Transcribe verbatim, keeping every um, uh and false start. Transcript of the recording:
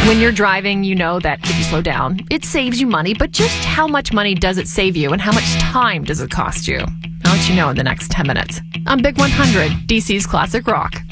When you're driving, you know that if you slow down, it saves you money, but just how much money does it save you and how much time does it cost you? I'll let you know in the next ten minutes. On Big one hundred, D C's Classic Rock.